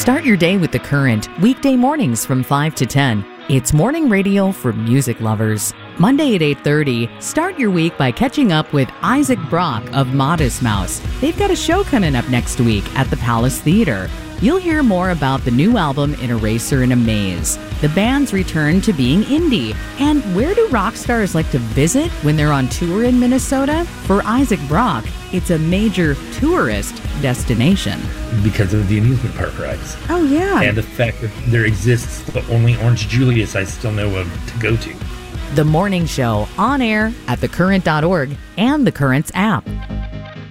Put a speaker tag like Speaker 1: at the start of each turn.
Speaker 1: Start your day with The Current, weekday mornings from 5 to 10. It's morning radio for music lovers. Monday at 8:30, start your week by catching up with Isaac Brock of Modest Mouse. They've got a show coming up next week at the Palace Theater. You'll hear more about the new album In a Racer in a Maze, the band's return to being indie, and where do rock stars like to visit when they're on tour in Minnesota? For Isaac Brock, it's a major tourist destination.
Speaker 2: Because of the amusement park rides.
Speaker 1: Oh, yeah.
Speaker 2: And the fact that there exists the only Orange Julius I still know of to go to.
Speaker 1: The Morning Show, on air at thecurrent.org and The Current's app.